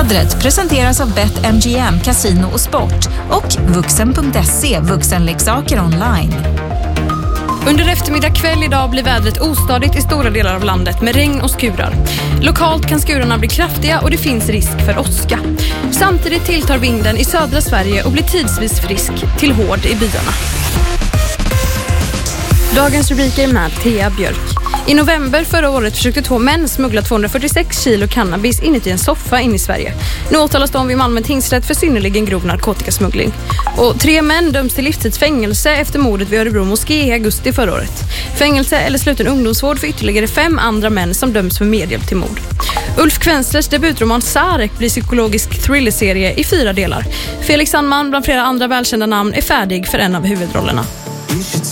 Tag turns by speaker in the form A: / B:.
A: Vädret presenteras av BetMGM, Casino och Sport och Vuxen.se, vuxenleksaker online.
B: Under eftermiddag kväll idag blir vädret ostadigt i stora delar av landet med regn och skurar. Lokalt kan skurarna bli kraftiga och det finns risk för åska. Samtidigt tilltar vinden i södra Sverige och blir tidsvis frisk till hård i byarna. Dagens rubriker med Thea Björk. I november förra året försökte 2 män smuggla 246 kilo cannabis inuti en soffa in i Sverige. Nu åtalas de vid Malmö tingsrätt för synnerligen grov narkotikasmuggling. Och 3 män döms till livstidsfängelse efter mordet vid Örebro moské i augusti förra året. Fängelse eller sluten ungdomsvård för ytterligare 5 andra män som döms för medhjälp till mord. Ulf Kvenslers debutroman Sarek blir psykologisk thrillerserie i 4 delar. Felix Sandman bland flera andra välkända namn är färdig för en av huvudrollerna.
C: You should